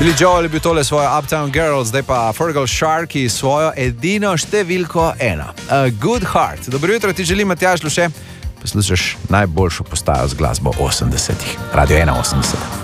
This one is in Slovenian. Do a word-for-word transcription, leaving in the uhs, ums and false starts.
Billy Joel je bil tole svojo Uptown Girl, zdaj pa Fergal Sharkey svojo edino številko ena. A Good Heart. Dobro jutro, ti želim Matjaž Luše. Poslušaš najboljšo postajo z glasbo osemdesetih. Radio ena osemdeset.